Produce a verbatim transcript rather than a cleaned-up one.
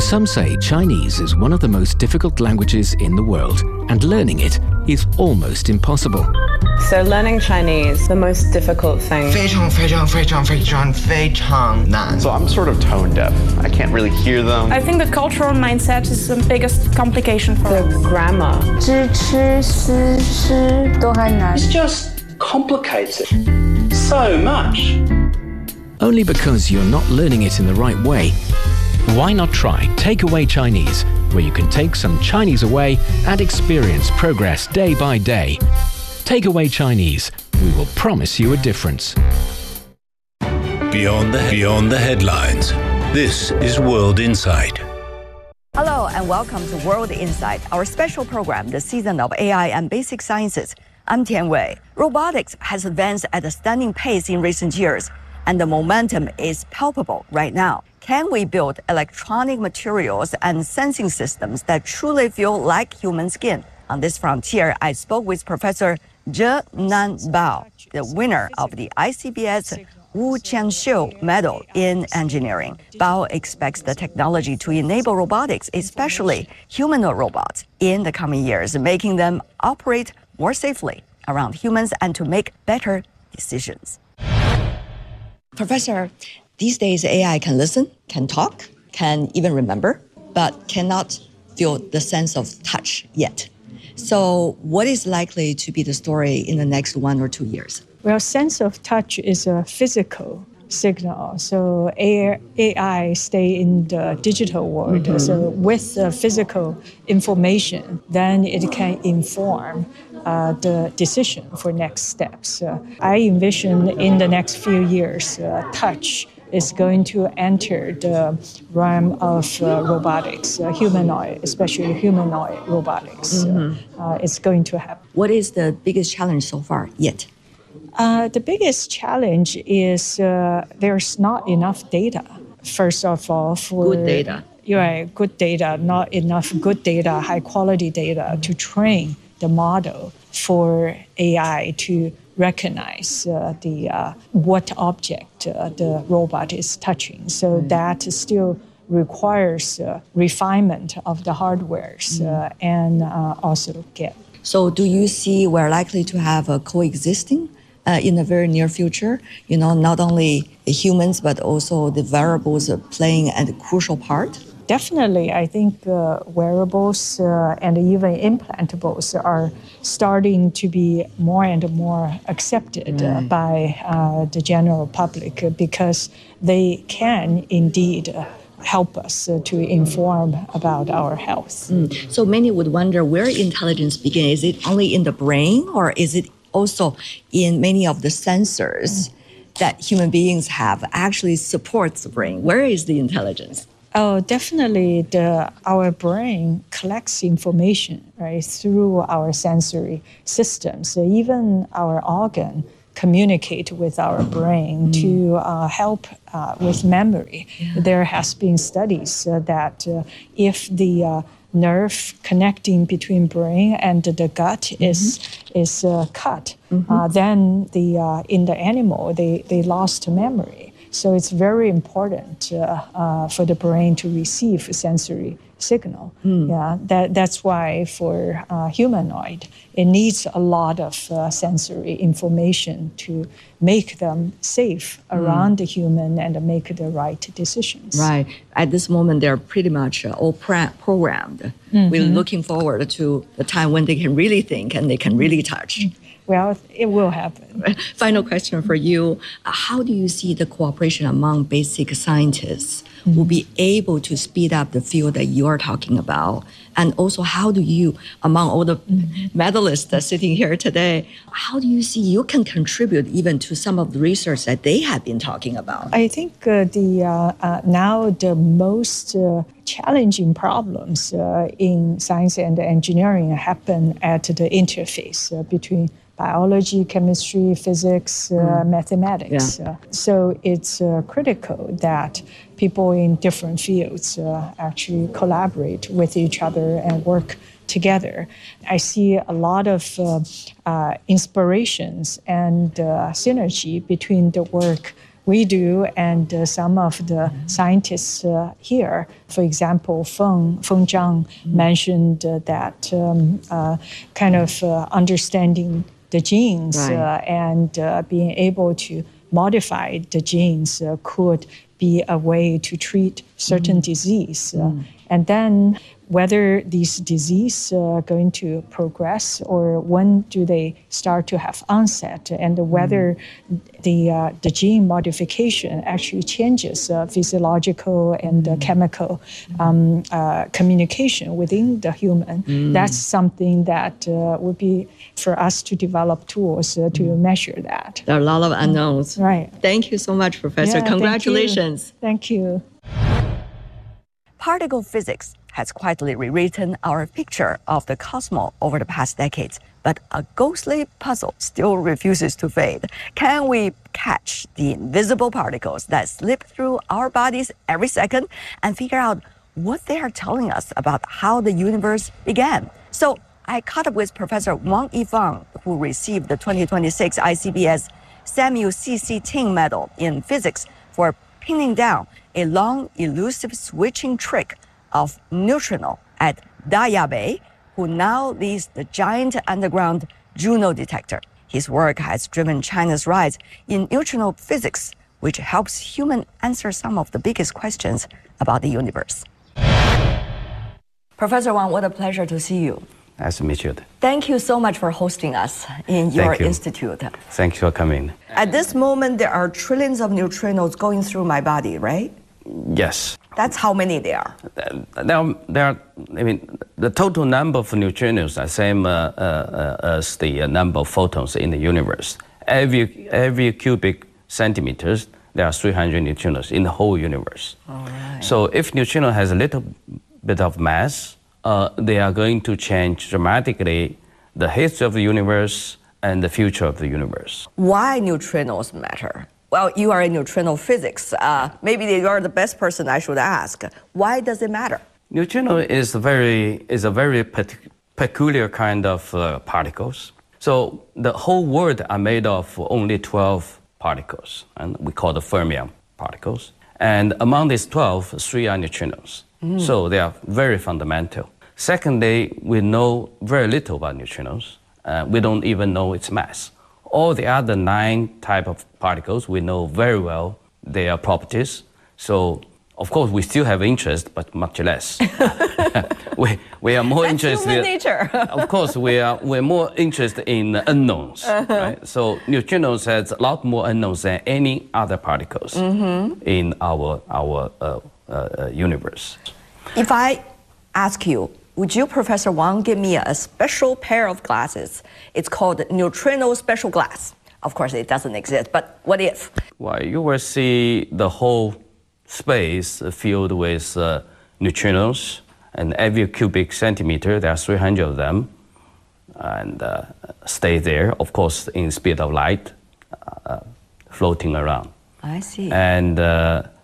Some say Chinese is one of the most difficult languages in the world, and learning it is almost impossible. So learning Chinese, the most difficult thing. 非常非常非常非常非常难. So I'm sort of tone deaf. I can't really hear them. I think the cultural mindset is the biggest complication for the us. grammar. 知吃思诗都还难. It just complicates it so much. Only because you're not learning it in the right way. Why not try Takeaway Chinese, where you can take some Chinese away and experience progress day by day. Takeaway Chinese. We will promise you a difference. Beyond the, beyond the headlines. This is World Insight. Hello and welcome to World Insight, our special program, the season of A I and basic sciences. I'm Tian Wei. Robotics has advanced at a stunning pace in recent years, and the momentum is palpable right now. Can we build electronic materials and sensing systems that truly feel like human skin? On this frontier, I spoke with Professor Zhe Nan Bao, the winner of the I C B S Wu Qianxiu Medal in Engineering. Bao expects the technology to enable robotics, especially humanoid robots, in the coming years, making them operate more safely around humans and to make better decisions. Professor, these days A I can listen, can talk, can even remember, but cannot feel the sense of touch yet. So what is likely to be the story in the next one or two years? Well, sense of touch is a physical signal. So A I stay in the digital world. Mm-hmm. So with the physical information, then it can inform uh, the decision for next steps. Uh, I envision in the next few years, uh, touch is going to enter the realm of uh, robotics, uh, humanoid, especially humanoid robotics. Mm-hmm. uh, it's going to happen. What is the biggest challenge so far yet? Uh, the biggest challenge is uh, there's not enough data, first of all. For good data. Right, good data, not enough good data, high quality data to train the model for A I to recognize uh, the uh, what object uh, the robot is touching. So mm. that still requires uh, refinement of the hardwares mm. uh, and uh, also get. So do you see we're likely to have a coexisting uh, in the very near future? You know, not only humans, but also the wearables playing a crucial part? Definitely, I think uh, wearables uh, and even implantables are starting to be more and more accepted right. uh, by uh, the general public because they can indeed uh, help us uh, to inform about our health. Mm. So many would wonder where intelligence begins. Is it only in the brain or is it also in many of the sensors mm. that human beings have actually supports the brain? Where is the intelligence? Oh, definitely. The, our brain collects information right through our sensory systems. So even our organ communicate with our brain mm. to uh, help uh, with memory. Yeah. There has been studies uh, that uh, if the uh, nerve connecting between brain and the gut mm-hmm. is is uh, cut, mm-hmm. uh, then the uh, in the animal they they lost memory. So it's very important uh, uh, for the brain to receive sensory signal. Mm. Yeah, that that's why for uh, humanoid, it needs a lot of uh, sensory information to make them safe around mm. the human and make the right decisions. Right. At this moment, they're pretty much uh, all pra- programmed. Mm-hmm. We're looking forward to the time when they can really think and they can really touch. Mm. Well, it will happen. Final question for you. How do you see the cooperation among basic scientists mm-hmm. will be able to speed up the field that you are talking about? And also, how do you, among all the mm-hmm. medalists that are sitting here today, how do you see you can contribute even to some of the research that they have been talking about? I think uh, the uh, uh, now the most uh, challenging problems uh, in science and engineering happen at the interface uh, between biology, chemistry, physics, uh, mm. mathematics. Yeah. Uh, so it's uh, critical that people in different fields uh, actually collaborate with each other and work together. I see a lot of uh, uh, inspirations and uh, synergy between the work we do, and uh, some of the scientists uh, here, for example, Feng, Feng Zhang mentioned uh, that um, uh, kind of uh, understanding the genes Right. uh, and uh, being able to modify the genes uh, could be a way to treat certain mm. disease. Uh, mm. And then whether these diseases are uh, going to progress or when do they start to have onset, and whether mm. the uh, the gene modification actually changes uh, physiological and uh, chemical um, uh, communication within the human. Mm. That's something that uh, would be for us to develop tools uh, to measure that. There are a lot of unknowns. Right. Thank you so much, Professor. Yeah, Congratulations. Thank you. Thank you. Particle physics has quietly rewritten our picture of the cosmos over the past decades, but a ghostly puzzle still refuses to fade. Can we catch the invisible particles that slip through our bodies every second and figure out what they are telling us about how the universe began? So I caught up with Professor Wang Yifang, who received the twenty twenty-six I C B S Samuel C C Ting Medal in Physics for pinning down a long, elusive switching trick of neutrino at Daya Bay, who now leads the giant underground Juno detector. His work has driven China's rise in neutrino physics, which helps humans answer some of the biggest questions about the universe. Professor Wang, what a pleasure to see you. Nice to meet you. Thank you so much for hosting us in your Thank you. institute. Thank you for coming. At this moment, there are trillions of neutrinos going through my body, right? Yes. That's how many there are. There are, there are, I mean, the total number of neutrinos are the same uh, uh, as the number of photons in the universe. Every, every cubic centimeters, there are three hundred neutrinos in the whole universe. All right. So if neutrino has a little bit of mass, uh, they are going to change dramatically the history of the universe and the future of the universe. Why neutrinos matter? Well, you are in neutrino physics. Uh, maybe you are the best person I should ask. Why does it matter? Neutrino is a very, is a very peculiar kind of uh, particles. So the whole world are made of only twelve particles, and we call the fermion particles. And among these twelve, three are neutrinos. Mm. So they are very fundamental. Secondly, we know very little about neutrinos. Uh, we don't even know its mass. All the other nine type of particles, we know very well their properties. So, of course, we still have interest, but much less. we, we are more That's interested. Human nature. Of course, we are we're more interested in unknowns. Uh-huh. Right? So, neutrinos has a lot more unknowns than any other particles mm-hmm. in our our uh, uh, universe. If I ask you, would you, Professor Wang, give me a special pair of glasses? It's called neutrino special glass. Of course, it doesn't exist, but what if? Well, you will see the whole space filled with uh, neutrinos, and every cubic centimeter, there are three hundred of them, and uh, stay there, of course, in speed of light, uh, floating around. I see. And uh,